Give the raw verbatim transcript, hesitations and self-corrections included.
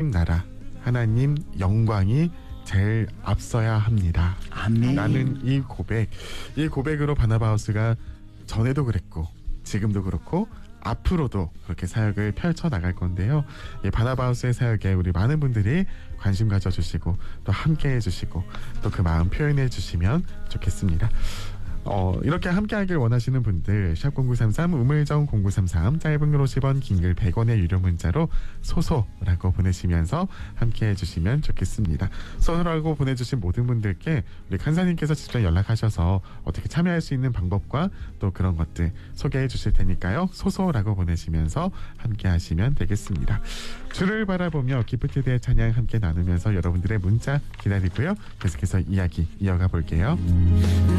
하나님 나라, 하나님 영광이 제일 앞서야 합니다. 아멘. 라는 이 고백, 이 고백으로 바나바우스가 전에도 그랬고 지금도 그렇고 앞으로도 그렇게 사역을 펼쳐나갈 건데요. 이 바나바우스의 사역에 우리 많은 분들이 관심 가져주시고 또 함께해 주시고 또 그 마음 표현해 주시면 좋겠습니다. 어, 이렇게 함께하길 원하시는 분들 샵 공구삼삼 우물정 공구삼삼 짧은 글 오십 원 긴 글 백 원의 유료 문자로 소소라고 보내시면서 함께해 주시면 좋겠습니다. 소소라고 보내주신 모든 분들께 우리 간사님께서 직접 연락하셔서 어떻게 참여할 수 있는 방법과 또 그런 것들 소개해 주실 테니까요. 소소라고 보내시면서 함께 하시면 되겠습니다. 주를 바라보며 기프티드의 찬양 함께 나누면서 여러분들의 문자 기다리고요. 계속해서 이야기 이어가 볼게요.